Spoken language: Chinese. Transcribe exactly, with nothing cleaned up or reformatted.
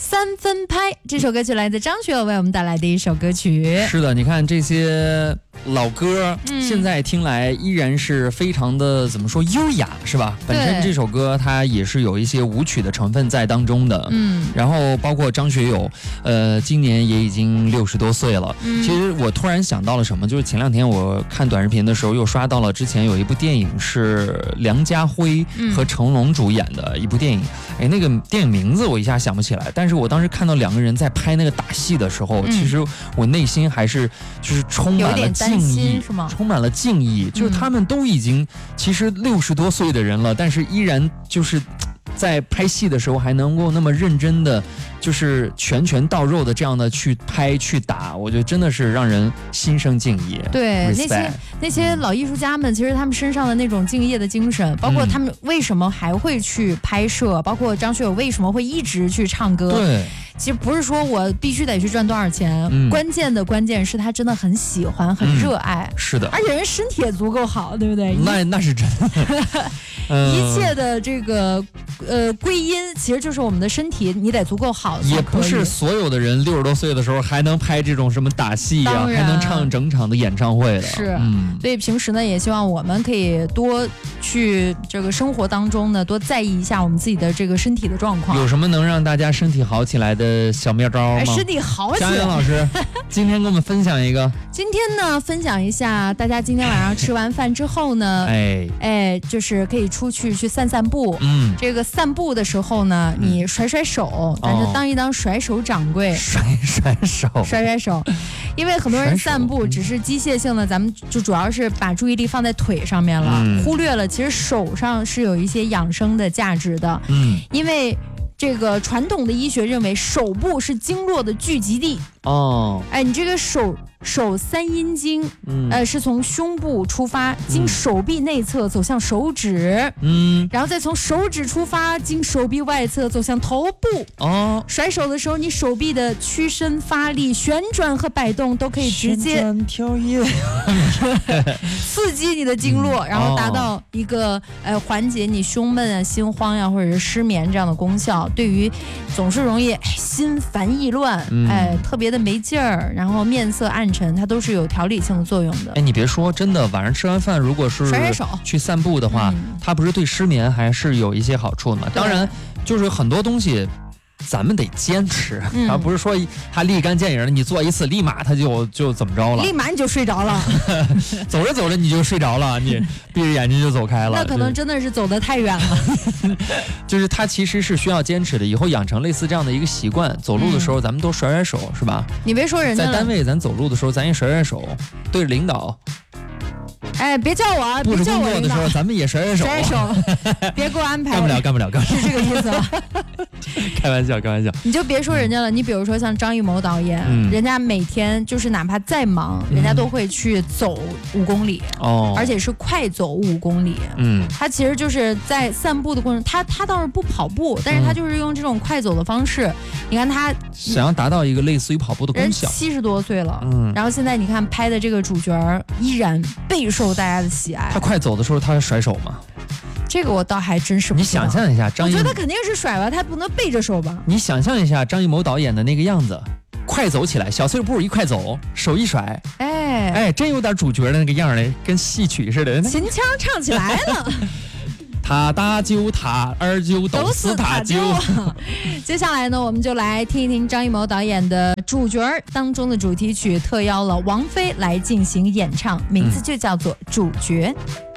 三分拍这首歌曲来自张学友为我们带来的一首歌曲。 是的，你看这些老歌、嗯、现在听来依然是非常的怎么说优雅，是吧？本身这首歌它也是有一些舞曲的成分在当中的。嗯，然后包括张学友，呃，今年也已经六十多岁了。嗯，其实我突然想到了什么，就是前两天我看短视频的时候，又刷到了之前有一部电影是梁家辉和成龙主演的一部电影。哎、嗯，那个电影名字我一下想不起来，但是我当时看到两个人在拍那个打戏的时候，嗯、其实我内心还是就是充满了敬意， 是吗？ 充满了敬意，就是他们都已经其实六十多岁的人了，但是依然就是在拍戏的时候还能够那么认真的，就是拳拳到肉的这样的去拍去打，我觉得真的是让人心生敬意。 对，那些那些老艺术家们，其实他们身上的那种敬业的精神，包括他们为什么还会去拍摄，嗯、包括张学友为什么会一直去唱歌。 对。 其实不是说我必须得去赚多少钱，嗯、关键的关键是他真的很喜欢，很热爱。 嗯、是的， 而且人身体也足够好，对不对？ 那那是真的。 一切的这个呃归因，其实就是我们的身体，你得足够好。 也不是所有的人六十多岁的时候还能拍这种什么打戏呀、啊，还能唱整场的演唱会的。 是，嗯，所以平时呢，也希望我们可以多去这个生活当中呢，多在意一下我们自己的这个身体的状况。 有什么能让大家身体好起来的小妙招吗？ 身体好起来。 张阳老师，今天跟我们分享一个。 今天呢，分享一下，大家今天晚上吃完饭之后呢，哎哎，就是可以出去去散散步。嗯，这个散步的时候呢，你甩甩手，咱就当一当甩手掌柜。 甩甩手， 甩甩手，因为很多人散步只是机械性的，咱们就主要是把注意力放在腿上面了，嗯、忽略了其实手上是有一些养生的价值的。嗯，因为这个传统的医学认为手部是经络的聚集地。哦，哎，你这个手手三阴经，嗯，呃，是从胸部出发，经手臂内侧走向手指，嗯，然后再从手指出发，经手臂外侧走向头部。哦，甩手的时候，你手臂的屈伸、发力、旋转和摆动都可以直接旋转跳跃刺激你的经络，嗯、然后达到一个、哦、呃缓解你胸闷啊、心慌呀、啊、或者是失眠这样的功效。对于总是容易哎心烦意乱，嗯、哎特别的没劲儿，然后面色暗沉，它都是有调理性的作用的。 哎，你别说，真的，晚上吃完饭如果是甩甩手去散步的话，嗯、它不是对失眠还是有一些好处的嘛？当然，就是很多东西咱们得坚持，嗯、而不是说它立竿见影的，你做一次立马它就就怎么着了， 立马你就睡着了， 走着走着你就睡着了，你闭着眼睛就走开了， 那可能真的是走得太远了。 就是它其实是需要坚持的，以后养成类似这样的一个习惯，走路的时候咱们都甩甩手，嗯、是吧？ 你别说人家在单位咱走路的时候咱也甩甩手，对着领导。 哎，别叫我，别叫我。 布置工作的时候，咱们也甩甩手， 甩甩手，别给我安排。 干不了，干不了，干不了， 是这个意思吗？ 开玩笑，开玩笑。 你就别说人家了，你比如说像张艺谋导演，嗯、人家每天就是哪怕再忙，嗯、人家都会去走五公里，哦，而且是快走五公里。嗯，他其实就是在散步的过程，他他倒是不跑步，但是他就是用这种快走的方式。嗯、你看他想要达到一个类似于跑步的功效。 人七十多岁了，嗯，然后现在你看拍的这个主角依然备受大家的喜爱。 他快走的时候，他是甩手吗？ 这个我倒还真是不知道。 你想象一下，张艺谋， 我觉得肯定是甩吧，他不能背着手吧？ 你想象一下张艺谋导演的那个样子，快走起来，小碎步一快走，手一甩，哎哎，真有点主角的那个样嘞，跟戏曲似的， 秦腔唱起来了。 他大舅他二舅都是他舅。 接下来呢，我们就来听一听张艺谋导演的主角当中的主题曲，特邀了王菲来进行演唱，名字就叫做《主角》。